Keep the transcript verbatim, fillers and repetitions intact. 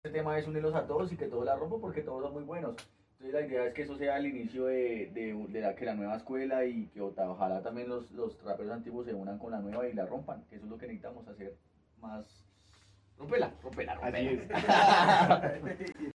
este tema es unirlos a todos y que todos la rompan porque todos son muy buenos. Entonces la idea es que eso sea el inicio de, de, de la, que la nueva escuela y que ojalá también los, los raperos antiguos se unan con la nueva y la rompan, que eso es lo que necesitamos hacer más. Rompela, rompela, rompela. Así es.